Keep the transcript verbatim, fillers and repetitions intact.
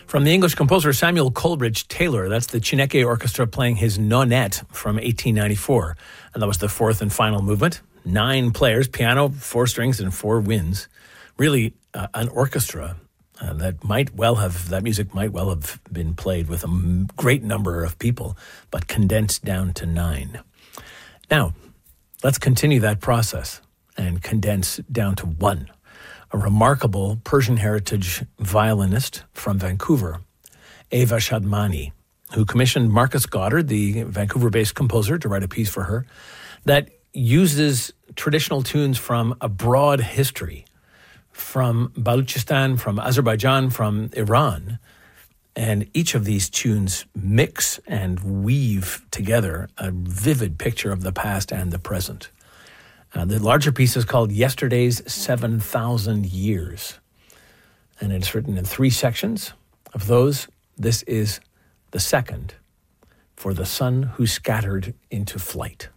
From the English composer Samuel Coleridge Taylor, that's the Chineke Orchestra playing his Nonette from eighteen ninety-four. And that was the fourth and final movement. Nine players, piano, four strings, and four winds. Really uh, an orchestra uh, that might well have, that music might well have been played with a m- great number of people, but condensed down to nine. Now, let's continue that process and condense down to one. A remarkable Persian heritage violinist from Vancouver, Eva Shadmani, who commissioned Marcus Goddard, the Vancouver-based composer, to write a piece for her that uses traditional tunes from a broad history, from Baluchistan, from Azerbaijan, from Iran. And each of these tunes mix and weave together a vivid picture of the past and the present. Uh, the larger piece is called Yesterday's seven thousand Years. And it's written in three sections. Of those, this is the second, For the Sun Who Scattered into Flight.